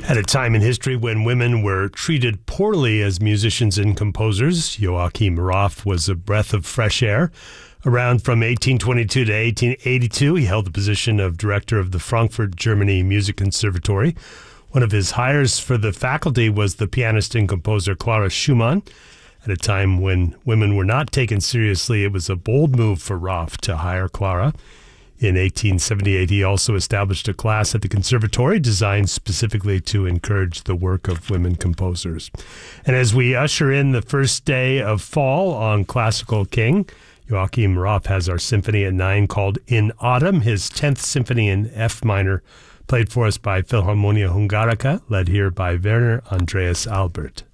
At a time in history when women were treated poorly as musicians and composers, Joachim Raff was a breath of fresh air. Around from 1822 to 1882, he held the position of director of the Frankfurt, Germany Music Conservatory. One of his hires for the faculty was the pianist and composer Clara Schumann. At a time when women were not taken seriously, it was a bold move for Raff to hire Clara. In 1878, he also established a class at the conservatory designed specifically to encourage the work of women composers. And as we usher in the first day of fall on Classical King, Joachim Raff has our symphony at 9 called In Autumn, his 10th symphony in F minor, played for us by Philharmonia Hungarica, led here by Werner Andreas Albert.